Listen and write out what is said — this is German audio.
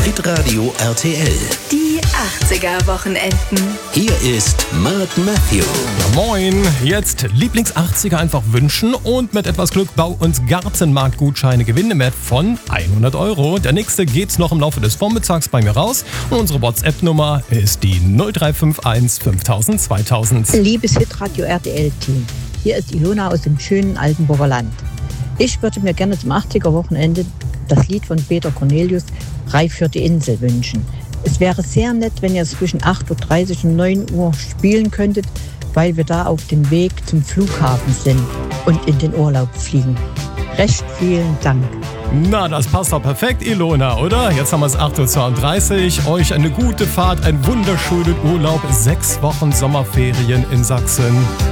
Hitradio RTL. Die 80er-Wochenenden. Hier ist Mark Matthew. Moin, jetzt Lieblings-80er einfach wünschen und mit etwas Glück Bau- und Gartenmarktgutscheine gewinnen im Wert von 100 Euro. Der nächste geht's noch im Laufe des Vormittags bei mir raus und unsere WhatsApp-Nummer ist die 0351 5000 2000. Liebes Hitradio RTL-Team, hier ist Ilona aus dem schönen Altenburger Land. Ich würde mir gerne zum 80er-Wochenende das Lied von Peter Cornelius Reif für die Insel wünschen. Es wäre sehr nett, wenn ihr es zwischen 8.30 Uhr und 9 Uhr spielen könntet, weil wir da auf dem Weg zum Flughafen sind und in den Urlaub fliegen. Recht vielen Dank. Na, das passt doch perfekt, Ilona, oder? Jetzt haben wir es 8.32 Uhr. Euch eine gute Fahrt, einen wunderschönen Urlaub, 6 Wochen Sommerferien in Sachsen.